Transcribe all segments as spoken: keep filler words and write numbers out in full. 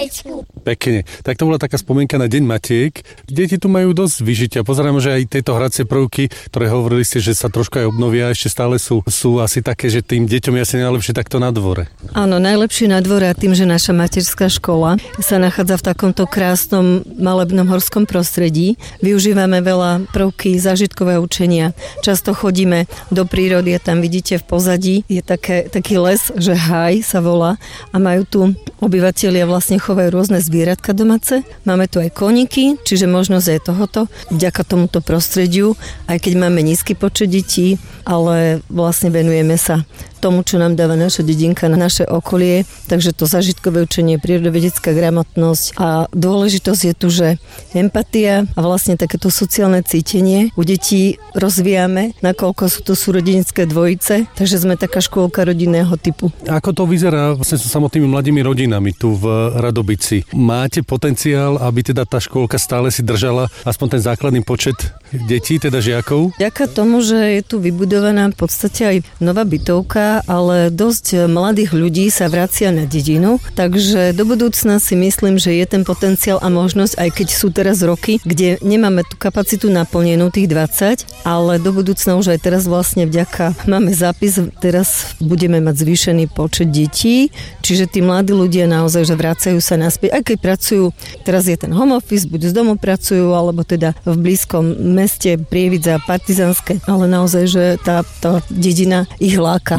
detecku. Pekne. Tak to bola taká spomienka na Deň Matiek. Deti tu majú dosť vyžitia. Pozerám, že aj tieto hracie prvky, ktoré hovorili ste, že sa troška aj obnovia, ešte stále sú, sú asi také, že tým deťom je asi najlepšie takto na dvore. Áno, najlepšie na dvore a tým, že naša materská škola sa nachádza v takomto krásnom malebnom horskom prostredí. Využívame veľa prvky zážitkového učenia. Často chodíme do prírody a tam vidíte v pozadí je také, taký les, že Haj sa volá a majú tu obyvatelia vlastne chovajú rôzne zvieratka domáce. Máme tu aj koníky, čiže možnosť je tohoto vďaka tomuto prostrediu, aj keď máme nízky počet detí, ale vlastne venujeme sa tomu, čo nám dáva naša dedinka, na naše okolie, takže to zážitkové učenie, prírodovedecká gramotnosť a dôležitosť je tu, že empatia a vlastne takéto sociálne cítenie u detí rozvíjame, nakoľko sú to súrodenecké dvojice, takže sme taká škôlka rodinného typu. Ako to vyzerá vlastne so samotnými mladými rodinami tu v Radobici? Máte potenciál, aby teda tá škôlka stále si držala aspoň ten základný počet detí, teda žiakov? Vďaka tomu, že je tu vybudovaná v podstate aj nová bytovka, ale dosť mladých ľudí sa vracia na dedinu, takže do budúcna si myslím, že je ten potenciál a možnosť, aj keď sú teraz roky, kde nemáme tú kapacitu naplnenú tých dvadsať, ale do budúcna už aj teraz vlastne vďaka máme zápis, teraz budeme mať zvýšený počet detí, čiže tí mladí ľudia naozaj, že vracajú sa naspäť, aj keď pracujú, teraz je ten home office, buď z domu pracujú, alebo teda v blízkom meste Prievidza, Partizánske, ale naozaj, že tá, tá dedina ich láka.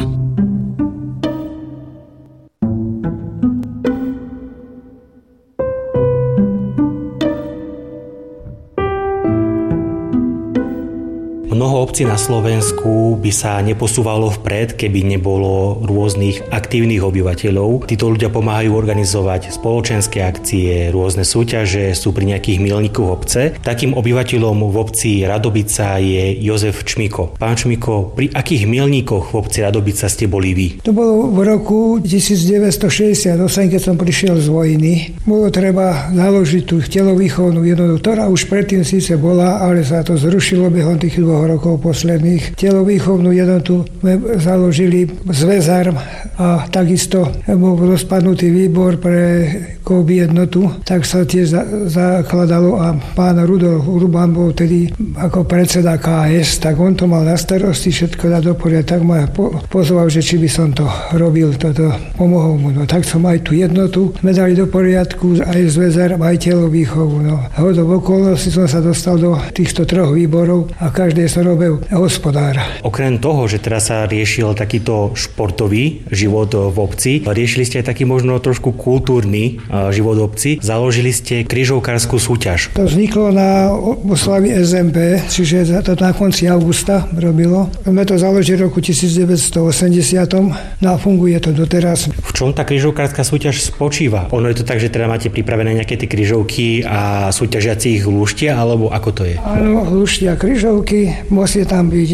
Mnoho obcí na Slovensku by sa neposúvalo vpred, keby nebolo rôznych aktívnych obyvateľov. Títo ľudia pomáhajú organizovať spoločenské akcie, rôzne súťaže, sú pri nejakých milníkoch obce. Takým obyvateľom v obci Radobica je Jozef Čmiko. Pán Čmiko, pri akých milníkoch v obci Radobica ste boli vy? To bolo v roku devätnásťstošesťdesiatosem, keď som prišiel z vojny. Bolo treba naložiť tú telovýchovnú jednotu, ktorá už predtým síce bola, ale sa to zrušilo behom tých dvoch rokov posledných. Telovýchovnú jednotu sme založili zväzarm a takisto bol rozpadnutý výbor pre kouby jednotu, tak sa tiež za, zakladalo a pán Rudolf Urban bol tedy ako predseda ká es, tak on to mal na starosti, všetko dá do poriadku, tak ma po, pozval, že či by som to robil, toto pomohol mu. No tak som aj tú jednotu sme dali do poriadku, aj zväzarm, aj telovýchovu. No. Hodou okolností som sa dostal do týchto troch výborov a každý som robil hospodára. Okrem toho, že teraz sa riešil takýto športový život v obci, riešili ste aj taký možno trošku kultúrny život v obci. Založili ste križovkárskú súťaž. To vzniklo na oslavy es em pé, čiže to na konci augusta robilo. My to založili v roku devätnásťstoosemdesiat no a funguje to doteraz. V čom tá križovkárska súťaž spočíva? Ono je to tak, že teda máte pripravené nejaké tie križovky a súťažiaci ich lúštia, alebo ako to je? Áno, lúštia križovky, musí tam byť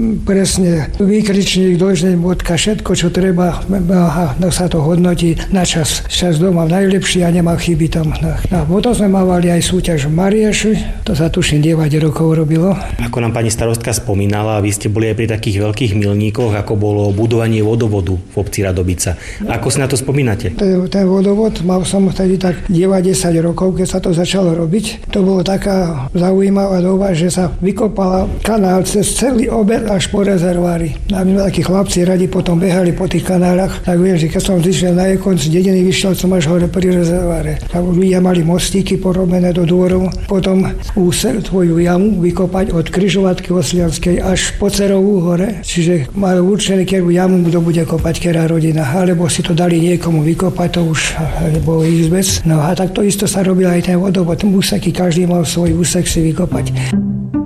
presne výkričník, dĺždeň, bodka, všetko, čo treba, no sa to hodnotí na čas. Čas doma najlepší a nemá chyby tam. No, potom sme mávali aj súťaž v Marieši, to sa tuším deväť rokov robilo. Ako nám pani starostka spomínala, vy ste boli aj pri takých veľkých milníkoch, ako bolo budovanie vodovodu v obci Radobica. Ako si na to spomínate? Ten, ten vodovod mal som vtedy tak deväť desať rokov, keď sa to začalo robiť. To bolo taká zaujímavá doba, že sa vykopala kanál cez celý obed až po rezervári. A my takí chlapci radi potom behali po tých kanáľach, tak viem, že keď som vyšiel na konci dediny, vyšiel som až hore pri rezerváre. Tak ľudia mali mostíky porobené do dvorov, potom úsek tvoju jamu vykopať od križovatky Oslianskej až po Cerovú hore, čiže majú určený, ktorú jamu kto bude kopať, ktorá rodina, alebo si to dali niekomu vykopať, to už bol ich vec. No a tak to isto sa robil aj ten vodovod, úseky, každý mal svoj úsek si vykopať.